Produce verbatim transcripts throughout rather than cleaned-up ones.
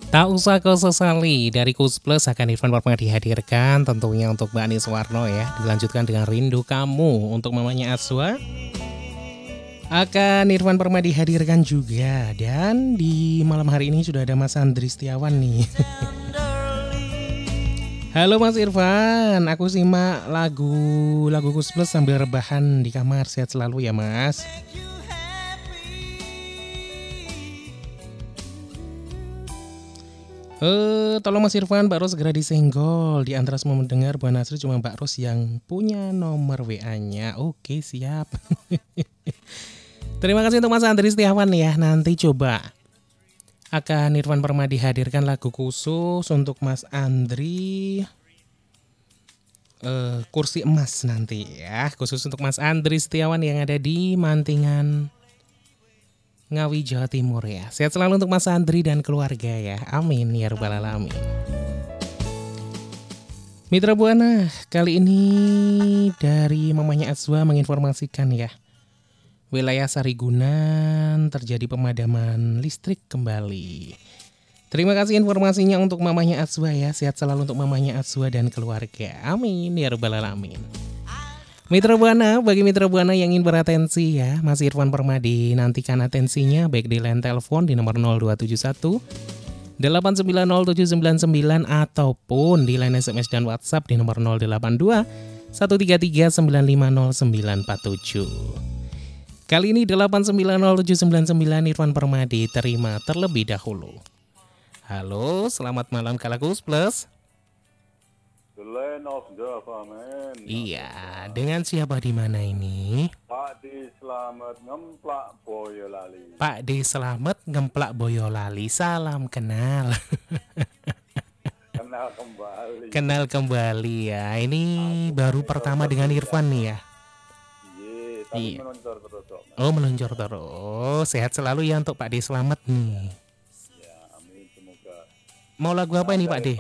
Tak usah kau sesali dari Kus Plus akan Irfan Permadi dihadirkan tentunya untuk Mbak Anis Warno ya. Dilanjutkan dengan Rindu Kamu untuk mamanya Aswa. Akan Irfan Permadi dihadirkan juga. Dan di malam hari ini sudah ada Mas Andri Setiawan nih. Halo Mas Irfan, aku simak lagu lagu Kus Plus sambil rebahan di kamar. Sehat selalu ya Mas. Eh, tolong Mas Irfan, Mbak Ros segera disenggol. Di antara semua mendengar Bu Nasri cuma Mbak Ros yang punya nomor W A-nya. Oke, siap. Terima kasih untuk Mas Andri Setiawan ya. Nanti coba akan Irfan Permadi hadirkan lagu khusus untuk Mas Andri. Eh, kursi emas nanti ya. Khusus untuk Mas Andri Setiawan yang ada di Mantingan, Ngawi, Jawa Timur ya. Sehat selalu untuk Mas Andri dan keluarga ya. Amin ya rabbal alamin. Mitra Buana, kali ini dari mamanya Azwa menginformasikan ya. Wilayah Sarigunan terjadi pemadaman listrik kembali. Terima kasih informasinya untuk mamanya Azwa ya. Sehat selalu untuk mamanya Azwa dan keluarga. Amin ya rabbal alamin. Mitra Buana, bagi Mitra Buana yang ingin beratensi ya, Mas Irfan Permadi nantikan atensinya baik di line telepon di nomor nol dua tujuh satu delapan sembilan nol tujuh sembilan sembilan ataupun di line S M S dan WhatsApp di nomor nol delapan dua satu tiga tiga sembilan lima nol sembilan empat tujuh. Kali ini delapan sembilan nol tujuh sembilan sembilan Irfan Permadi terima terlebih dahulu. Halo, selamat malam Kalakus Plus. The land of the Famen. Iya, dengan siapa di mana ini? Pak D Slamet ngemplak Boyolali. Pak D Slamet ngemplak Boyolali. Salam kenal. Kenal kembali. Kenal kembali ya. Ini Aku baru pertama dengan Irfan nih ya. Iya, tapi Iya. meluncur terus kok. Oh, meluncur terus. Sehat selalu ya untuk Pak D Slamet nih. Ya, amin semoga. Mau lagu apa ini Pak D?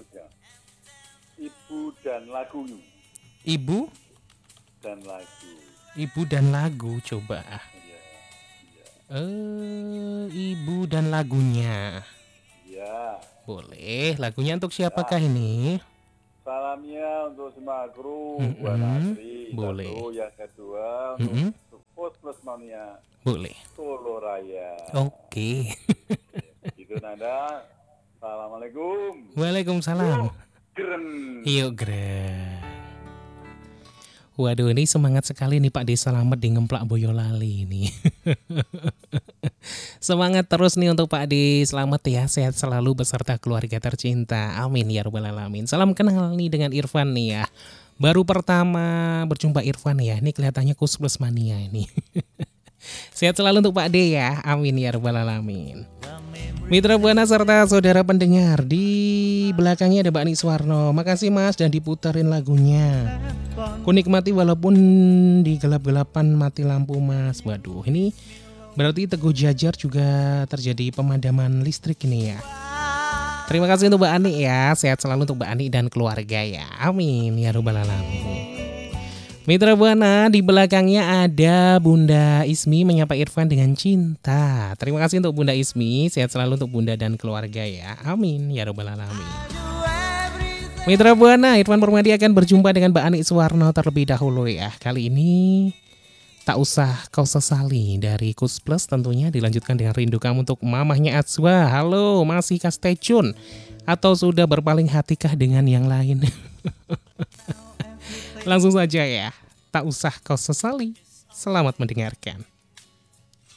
Ibu dan lagu. Ibu Dan lagu. Ibu dan lagu coba. Iya. Iya. Eh, ibu dan lagunya. Iya. Boleh. Lagunya untuk siapakah ini? Salamnya untuk semua kru Mm-mm. Bu Nasri. Boleh. Satu, yang kedua Mm-mm. untuk Kus Plus Mania Boleh. Solo Raya. Oke. Gitu Nanda. Assalamualaikum. Waalaikumsalam. Keren. Yuk Greg. Waduh, ini semangat sekali nih Pak D Slamet di ngemplak Boyolali ini. Semangat terus nih untuk Pak D Slamet ya. Sehat selalu beserta keluarga tercinta. Amin ya rabbal alamin. Salam kenal nih dengan Irfan nih ya. Baru pertama berjumpa Irfan ya. Ini kelihatannya Kus Plus Mania ini. Sehat selalu untuk Pak D ya. Amin ya rabbal alamin. Mitra Buana serta saudara pendengar, di belakangnya ada Mbak Anis Warno. Makasih Mas dan diputerin lagunya. Ku nikmati walaupun di gelap-gelapan mati lampu Mas. Waduh, ini berarti Teguh Jajar juga terjadi pemadaman listrik ini ya. Terima kasih untuk Mbak Ani ya. Sehat selalu untuk Mbak Ani dan keluarga ya. Amin ya rabbal alamin. Mitra Buana, di belakangnya ada Bunda Ismi menyapa Irfan dengan cinta. Terima kasih untuk Bunda Ismi. Sehat selalu untuk Bunda dan keluarga ya. Amin ya rabbal alamin. Mitra Buana, Irfan Permadi akan berjumpa dengan Mbak Anis Warno terlebih dahulu ya. Kali ini tak usah kau sesali dari Kus Plus tentunya dilanjutkan dengan Rindu Kamu untuk mamahnya Azwa. Halo, masih stay tune atau sudah berpaling hatikah dengan yang lain? Langsung saja ya, tak usah kau sesali. Selamat mendengarkan.